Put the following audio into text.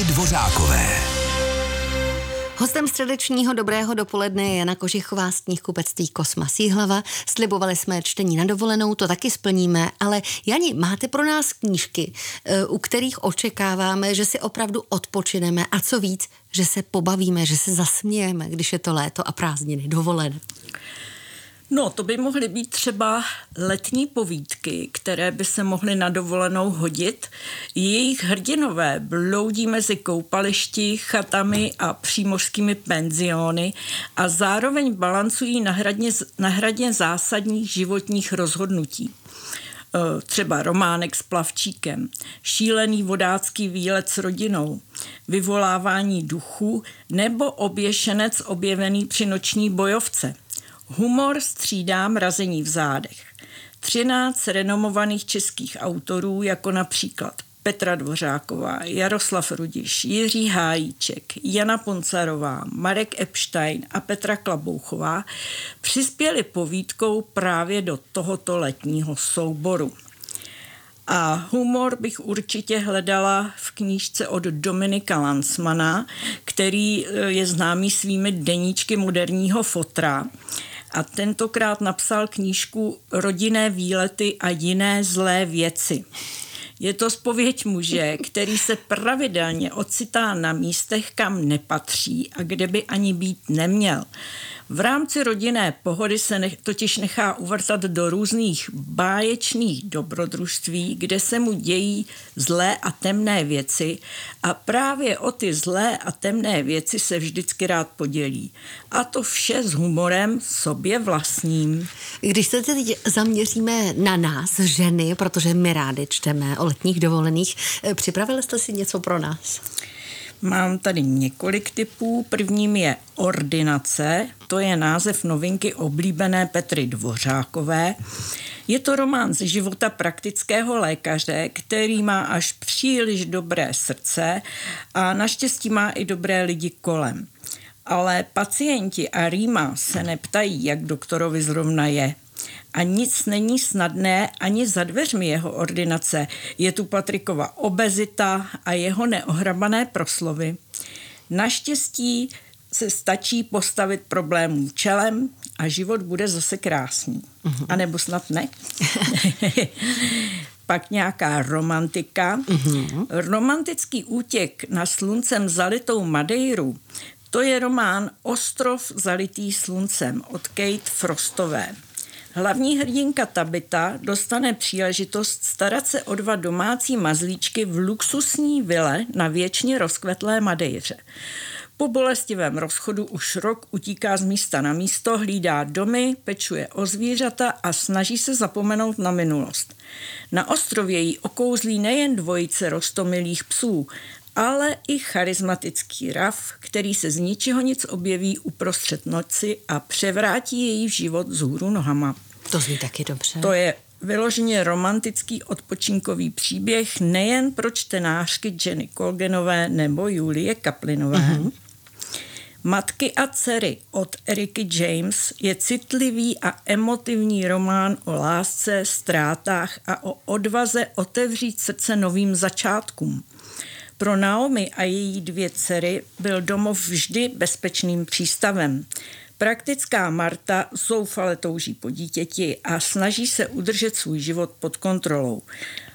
Petry Dvořákové. Hostem středečního dobrého dopoledne je Jana Kožichová z knihkupectví Kosmas Jihlava. Slibovali jsme čtení na dovolenou, to taky splníme, ale Jani, máte pro nás knížky, u kterých očekáváme, že si opravdu odpočineme a co víc, že se pobavíme, že se zasmějeme, když je to léto a prázdniny, dovolené. No, to by mohly být třeba letní povídky, které by se mohly na dovolenou hodit. Jejich hrdinové bloudí mezi koupališti, chatami a přímořskými penziony a zároveň balancují na hradě zásadních životních rozhodnutí. Třeba románek s plavčíkem, šílený vodácký výlet s rodinou, vyvolávání duchů nebo oběšenec objevený při noční bojovce. Humor střídá mrazení v zádech. 13 renomovaných českých autorů, jako například Petra Dvořáková, Jaroslav Rudiš, Jiří Hájíček, Jana Poncarová, Marek Epstein a Petra Klabouchová, přispěli povídkou právě do tohoto letního souboru. A humor bych určitě hledala v knížce od Dominika Lanzmana, který je známý svými deníčky moderního fotra. A tentokrát napsal knížku Rodinné výlety a jiné zlé věci. Je to zpověď muže, který se pravidelně ocitá na místech, kam nepatří a kde by ani být neměl. V rámci rodinné pohody se totiž nechá uvrtat do různých báječných dobrodružství, kde se mu dějí zlé a temné věci a právě o ty zlé a temné věci se vždycky rád podělí. A to vše s humorem sobě vlastním. Když se teď zaměříme na nás, ženy, protože my rádi čteme o letních dovolených, připravili jste si něco pro nás? Mám tady několik typů. Prvním je Ordinace, to je název novinky oblíbené Petry Dvořákové. Je to román ze života praktického lékaře, který má až příliš dobré srdce a naštěstí má i dobré lidi kolem. Ale pacienti a Rýma se neptají, jak doktorovi zrovna je. A nic není snadné ani za dveřmi jeho ordinace. Je tu Patrikova obezita a jeho neohrabané proslovy. Naštěstí se stačí postavit problémům čelem a život bude zase krásný. A nebo snad ne. Pak nějaká romantika. Romantický útěk na sluncem zalitou Madeiru. To je román Ostrov zalitý sluncem od Kate Frostové. Hlavní hrdinka Tabita dostane příležitost starat se o 2 domácí mazlíčky v luxusní vile na věčně rozkvetlé Madeiře. Po bolestivém rozchodu už rok utíká z místa na místo, hlídá domy, pečuje o zvířata a snaží se zapomenout na minulost. Na ostrově jí okouzlí nejen dvojice roztomilých psů, ale i charismatický Raf, který se z ničeho nic objeví uprostřed noci a převrátí její život vzhůru nohama. To zní taky dobře. To je vyloženě romantický odpočinkový příběh nejen pro čtenářky Jenny Colganové nebo Julie Kaplinové. Matky a dcery od Eriky James je citlivý a emotivní román o lásce, ztrátách a o odvaze otevřít srdce novým začátkům. Pro Naomi a její 2 dcery byl domov vždy bezpečným přístavem. Praktická Marta zoufale touží po dítěti a snaží se udržet svůj život pod kontrolou.